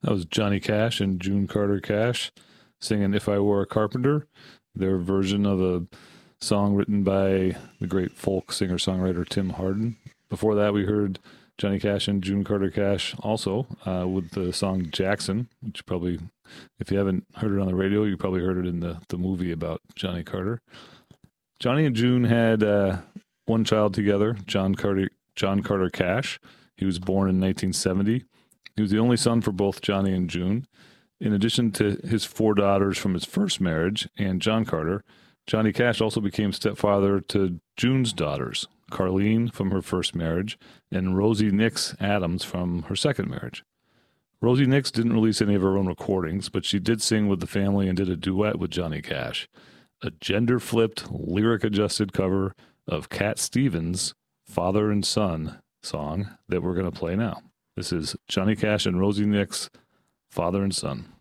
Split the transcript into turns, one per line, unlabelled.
That was Johnny Cash and June Carter Cash singing If I Were a Carpenter, their version of a song written by the great folk singer-songwriter Tim Hardin. Before that, we heard Johnny Cash and June Carter Cash also with the song Jackson, which probably, if you haven't heard it on the radio, you probably heard it in the movie about Johnny Carter. Johnny and June had one child together, John Carter Cash. He was born in 1970. He was the only son for both Johnny and June. In addition to his 4 daughters from his first marriage and John Carter, Johnny Cash also became stepfather to June's daughters, Carlene from her first marriage and Rosie Nix Adams from her second marriage. Rosie Nix didn't release any of her own recordings, but she did sing with the family and did a duet with Johnny Cash, a gender-flipped, lyric-adjusted cover of Cat Stevens' Father and Son song that we're going to play now. This is Johnny Cash and Rosie Nix, Father and Son.